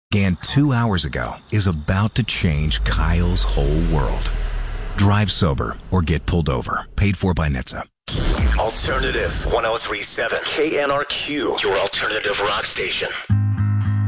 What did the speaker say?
began 2 hours ago is about to change Kyle's whole world. Drive sober or get pulled over. Paid for by NHTSA. Alternative 103.7 KNRQ, your alternative rock station.